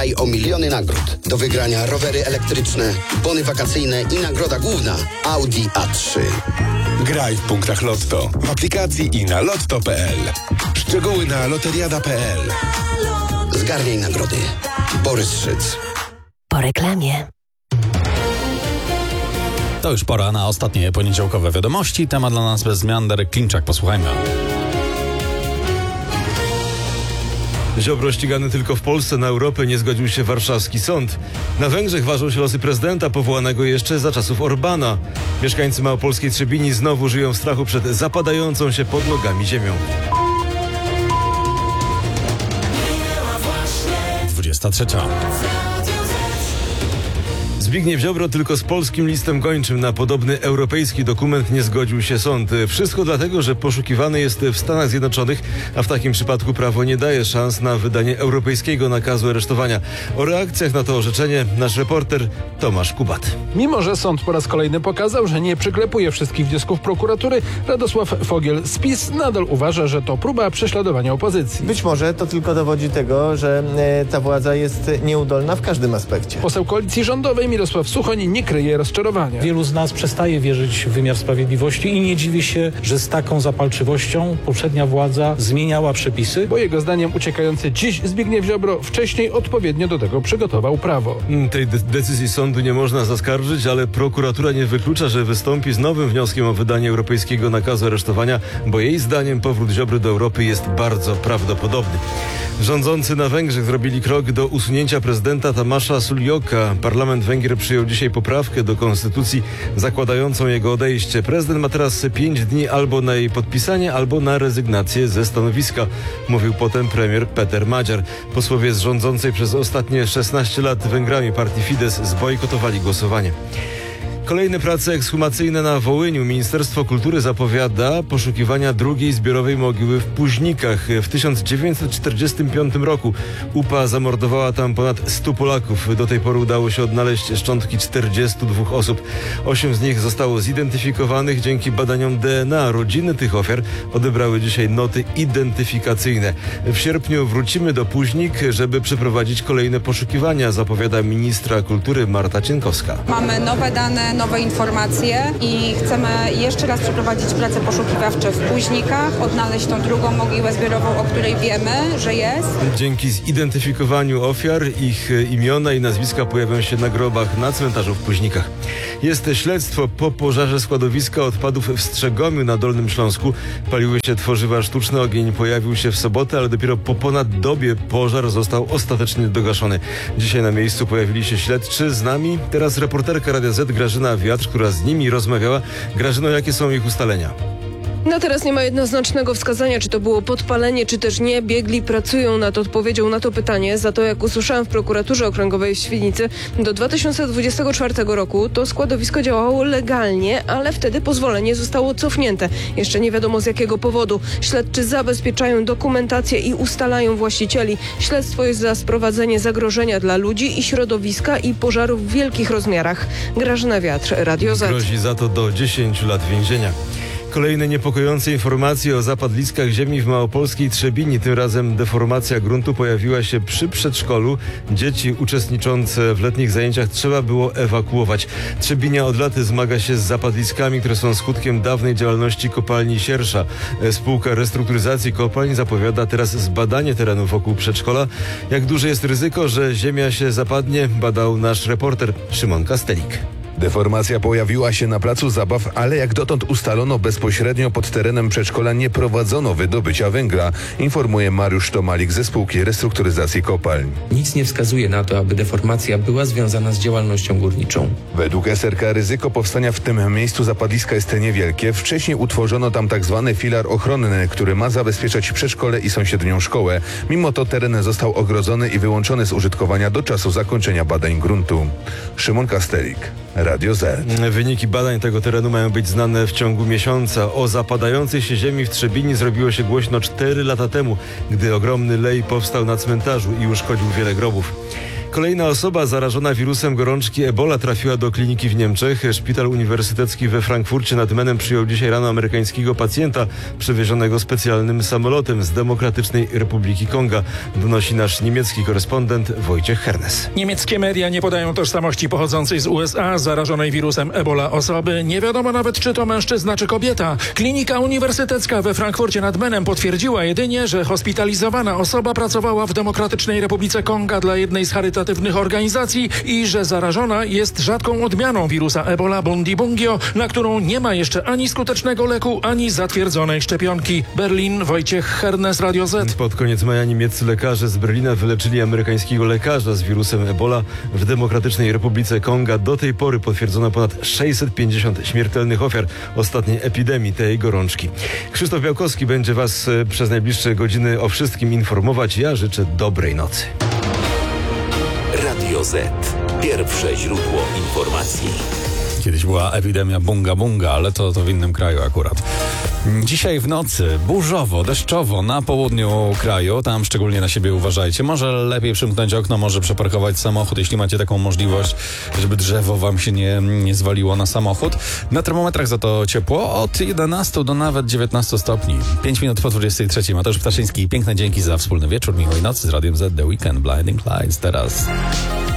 I o miliony nagród. Do wygrania rowery elektryczne, bony wakacyjne i nagroda główna Audi A3. Graj w punktach Lotto, w aplikacji i na lotto.pl. Szczegóły na loteriada.pl. Zgarniaj nagrody. Borys Szyc. Po reklamie. To już pora na ostatnie poniedziałkowe wiadomości. Temat dla nas bez zmian. Darek Klimczak, posłuchajmy. Ziobro ścigany tylko w Polsce, na Europę nie zgodził się warszawski sąd. Na Węgrzech ważą się losy prezydenta powołanego jeszcze za czasów Orbana. Mieszkańcy małopolskiej Trzebini znowu żyją w strachu przed zapadającą się pod nogami ziemią. 23. Zbigniew Ziobro tylko z polskim listem gończym na podobny europejski dokument nie zgodził się sąd. Wszystko dlatego, że poszukiwany jest w Stanach Zjednoczonych, a w takim przypadku prawo nie daje szans na wydanie europejskiego nakazu aresztowania. O reakcjach na to orzeczenie nasz reporter Tomasz Kubat. Mimo że sąd po raz kolejny pokazał, że nie przyklepuje wszystkich wniosków prokuratury, Radosław Fogiel z PiS nadal uważa, że to próba prześladowania opozycji. Być może to tylko dowodzi tego, że ta władza jest nieudolna w każdym aspekcie. Poseł koalicji rządowej Mirosław Suchoń nie kryje rozczarowania. Wielu z nas przestaje wierzyć w wymiar sprawiedliwości i nie dziwi się, że z taką zapalczywością poprzednia władza zmieniała przepisy. Bo jego zdaniem uciekający dziś Zbigniew Ziobro wcześniej odpowiednio do tego przygotował prawo. Tej decyzji sądu nie można zaskarżyć, ale prokuratura nie wyklucza, że wystąpi z nowym wnioskiem o wydanie europejskiego nakazu aresztowania, bo jej zdaniem powrót Ziobry do Europy jest bardzo prawdopodobny. Rządzący na Węgrzech zrobili krok do usunięcia prezydenta Tamasza Suljoka. Parlament Węgier przyjął dzisiaj poprawkę do konstytucji zakładającą jego odejście. Prezydent ma teraz 5 dni albo na jej podpisanie, albo na rezygnację ze stanowiska, mówił potem premier Peter Madziar. Posłowie z rządzącej przez ostatnie 16 lat Węgrami partii Fidesz zbojkotowali głosowanie. Kolejne prace ekshumacyjne na Wołyniu. Ministerstwo Kultury zapowiada poszukiwania drugiej zbiorowej mogiły w Puźnikach. W 1945 roku UPA zamordowała tam ponad 100 Polaków. Do tej pory udało się odnaleźć szczątki 42 osób. 8 z nich zostało zidentyfikowanych dzięki badaniom DNA. Rodziny tych ofiar odebrały dzisiaj noty identyfikacyjne. W sierpniu wrócimy do Puźnik, żeby przeprowadzić kolejne poszukiwania, zapowiada ministra kultury Marta Cienkowska. Mamy nowe dane, nowe informacje i chcemy jeszcze raz przeprowadzić prace poszukiwawcze w Puźnikach, odnaleźć tą drugą mogiłę zbiorową, o której wiemy, że jest. Dzięki zidentyfikowaniu ofiar ich imiona i nazwiska pojawią się na grobach na cmentarzu w Puźnikach. Jest śledztwo po pożarze składowiska odpadów w Strzegomiu na Dolnym Śląsku. Paliły się tworzywa sztuczne, ogień pojawił się w sobotę, ale dopiero po ponad dobie pożar został ostatecznie dogaszony. Dzisiaj na miejscu pojawili się śledczy. Z nami teraz reporterka Radia Z Grażyna Wiatr, która z nimi rozmawiała. Grażyno, jakie są ich ustalenia? No teraz nie ma jednoznacznego wskazania, czy to było podpalenie, czy też nie. Biegli pracują nad odpowiedzią na to pytanie. Za to, jak usłyszałam w prokuraturze okręgowej w Świdnicy, do 2024 roku to składowisko działało legalnie, ale wtedy pozwolenie zostało cofnięte. Jeszcze nie wiadomo z jakiego powodu. Śledczy zabezpieczają dokumentację i ustalają właścicieli. Śledztwo jest za sprowadzenie zagrożenia dla ludzi i środowiska i pożarów w wielkich rozmiarach. Grażyna Wiatr, Radio Z. Grozi za to do 10 lat więzienia. Kolejne niepokojące informacje o zapadliskach ziemi w małopolskiej Trzebini. Tym razem deformacja gruntu pojawiła się przy przedszkolu. Dzieci uczestniczące w letnich zajęciach trzeba było ewakuować. Trzebinia od lat zmaga się z zapadliskami, które są skutkiem dawnej działalności kopalni Siersza. Spółka restrukturyzacji kopalń zapowiada teraz zbadanie terenu wokół przedszkola. Jak duże jest ryzyko, że ziemia się zapadnie, badał nasz reporter Szymon Kastelik. Deformacja pojawiła się na placu zabaw, ale jak dotąd ustalono, bezpośrednio pod terenem przedszkola nie prowadzono wydobycia węgla, informuje Mariusz Tomalik ze spółki restrukturyzacji kopalń. Nic nie wskazuje na to, aby deformacja była związana z działalnością górniczą. Według SRK ryzyko powstania w tym miejscu zapadliska jest niewielkie. Wcześniej utworzono tam tzw. filar ochronny, który ma zabezpieczać przedszkole i sąsiednią szkołę. Mimo to teren został ogrodzony i wyłączony z użytkowania do czasu zakończenia badań gruntu. Szymon Kastelik, Radio Z. Wyniki badań tego terenu mają być znane w ciągu miesiąca. O zapadającej się ziemi w Trzebini zrobiło się głośno 4 lata temu, gdy ogromny lej powstał na cmentarzu i uszkodził wiele grobów. Kolejna osoba zarażona wirusem gorączki Ebola trafiła do kliniki w Niemczech. Szpital uniwersytecki we Frankfurcie nad Menem przyjął dzisiaj rano amerykańskiego pacjenta przewiezionego specjalnym samolotem z Demokratycznej Republiki Konga. Donosi nasz niemiecki korespondent Wojciech Hernes. Niemieckie media nie podają tożsamości pochodzącej z USA zarażonej wirusem Ebola osoby. Nie wiadomo nawet, czy to mężczyzna, czy kobieta. Klinika uniwersytecka we Frankfurcie nad Menem potwierdziła jedynie, że hospitalizowana osoba pracowała w Demokratycznej Republice Konga dla jednej z charytatywnych organizacji i że zarażona jest rzadką odmianą wirusa Ebola Bundibugyo, na którą nie ma jeszcze ani skutecznego leku, ani zatwierdzonej szczepionki. Berlin, Wojciech Hernes, Radio Z. Pod koniec maja niemieccy lekarze z Berlina wyleczyli amerykańskiego lekarza z wirusem Ebola w Demokratycznej Republice Konga. Do tej pory potwierdzono ponad 650 śmiertelnych ofiar ostatniej epidemii tej gorączki. Krzysztof Białkowski będzie Was przez najbliższe godziny o wszystkim informować. Ja życzę dobrej nocy. Radio Z. Pierwsze źródło informacji. Kiedyś była epidemia bunga bunga, ale to w innym kraju akurat. Dzisiaj w nocy burzowo, deszczowo na południu kraju, tam szczególnie na siebie uważajcie. Może lepiej przymknąć okno, może przeparkować samochód, jeśli macie taką możliwość, żeby drzewo wam się nie zwaliło na samochód. Na termometrach za to ciepło, od 11 do nawet 19 stopni. 5 minut po 23. Mateusz Ptaszyński, piękne dzięki za wspólny wieczór, miłej nocy z Radiem Z, The Weekend, Blinding Lights teraz.